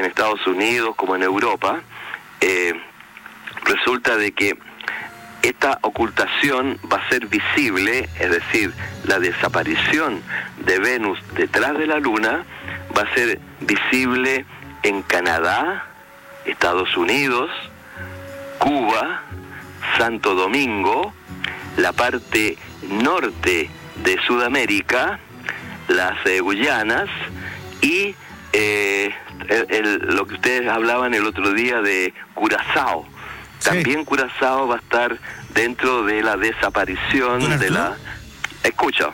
en Estados Unidos como en Europa, resulta de que esta ocultación va a ser visible, es decir, la desaparición de Venus detrás de la Luna va a ser visible en Canadá, Estados Unidos, Cuba, Santo Domingo, la parte norte de Sudamérica, las Guyanas y lo que ustedes hablaban el otro día de Curazao. También sí. Curazao va a estar dentro de la desaparición de la... Escucha.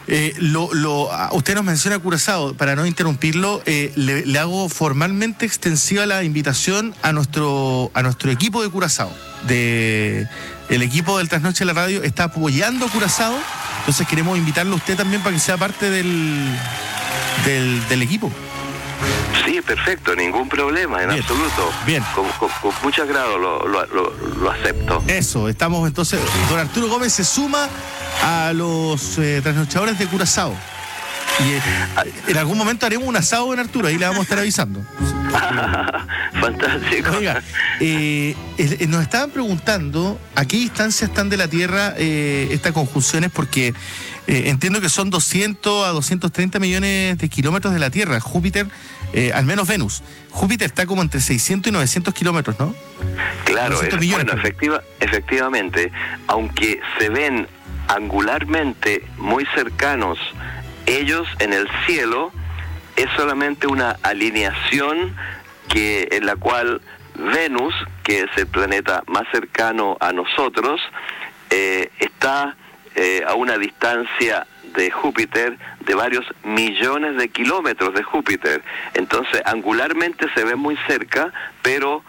Usted nos menciona Curazao, para no interrumpirlo, le hago formalmente extensiva la invitación a nuestro equipo de Curazao. El equipo del Trasnoche de la Radio está apoyando a Curazao, entonces queremos invitarlo a usted también para que sea parte del equipo. Sí, perfecto, ningún problema, en absoluto. Bien. Con mucho agrado lo acepto. Eso, estamos entonces, don Arturo Gómez se suma a los trasnochadores de Curazao. Y en algún momento haremos un asado, don Arturo, ahí le vamos a estar avisando. Fantástico. Oiga, nos estaban preguntando a qué distancia están de la Tierra estas conjunciones, porque entiendo que son 200 a 230 millones de kilómetros de la Tierra. Júpiter, al menos Venus. Júpiter está como entre 600 y 900 kilómetros, ¿no? Claro, bueno, efectivamente, aunque se ven angularmente muy cercanos ellos en el cielo, es solamente una alineación en la cual Venus, que es el planeta más cercano a nosotros, está a una distancia de Júpiter de varios millones de kilómetros de Júpiter. Entonces, angularmente se ve muy cerca, pero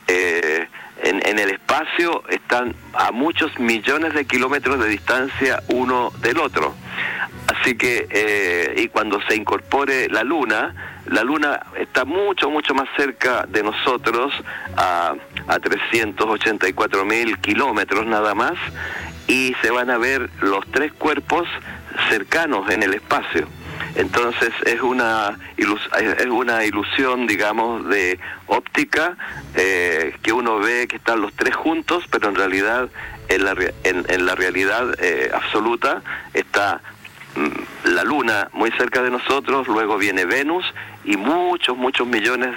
en el espacio están a muchos millones de kilómetros de distancia uno del otro. Así que, y cuando se incorpore la Luna está mucho más cerca de nosotros, a 384.000 kilómetros nada más, y se van a ver los tres cuerpos cercanos en el espacio. Entonces es una ilusión, digamos, de óptica, que uno ve que están los tres juntos, pero en realidad, en la realidad absoluta, está la Luna muy cerca de nosotros, luego viene Venus y muchos millones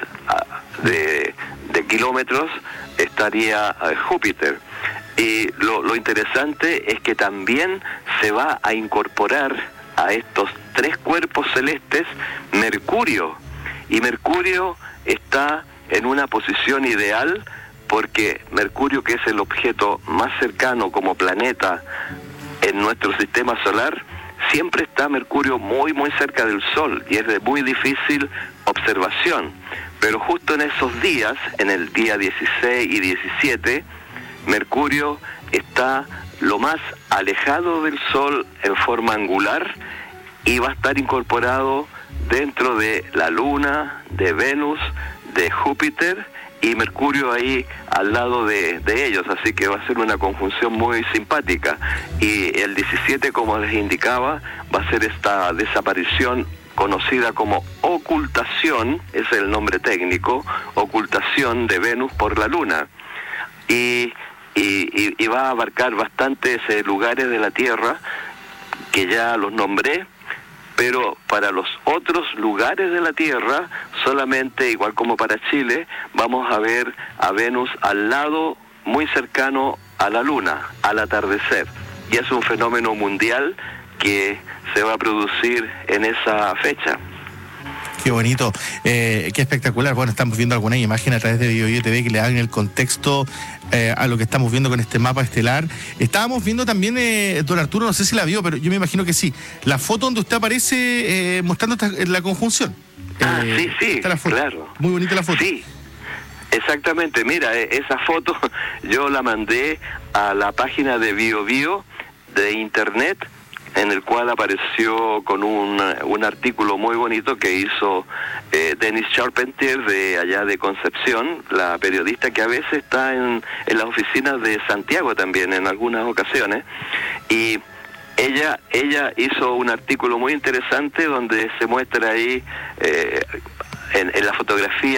de kilómetros estaría Júpiter. Y lo interesante es que también se va a incorporar a estos tres cuerpos celestes Mercurio, y Mercurio está en una posición ideal porque Mercurio, que es el objeto más cercano como planeta en nuestro sistema solar, siempre está Mercurio muy cerca del Sol y es de muy difícil observación. Pero justo en esos días, en el día 16 y 17, Mercurio está lo más alejado del Sol en forma angular y va a estar incorporado dentro de la Luna, de Venus, de Júpiter y Mercurio ahí al lado de ellos, así que va a ser una conjunción muy simpática. Y el 17, como les indicaba, va a ser esta desaparición conocida como ocultación, es el nombre técnico, ocultación de Venus por la Luna. Y va a abarcar bastantes lugares de la Tierra que ya los nombré, pero para los otros lugares de la Tierra, solamente, igual como para Chile, vamos a ver a Venus al lado, muy cercano a la Luna, al atardecer. Y es un fenómeno mundial que se va a producir en esa fecha. Qué bonito, qué espectacular. Bueno, estamos viendo algunas imágenes a través de BioBio TV que le dan el contexto a lo que estamos viendo con este mapa estelar. Estábamos viendo también, don Arturo, no sé si la vio, pero yo me imagino que sí, la foto donde usted aparece mostrando la conjunción. Sí, claro. Muy bonita la foto. Sí, exactamente. Mira, esa foto yo la mandé a la página de BioBio de internet, en el cual apareció con un artículo muy bonito que hizo Dennis Charpentier de allá de Concepción, la periodista que a veces está en las oficinas de Santiago también en algunas ocasiones, y ella hizo un artículo muy interesante donde se muestra ahí en la fotografía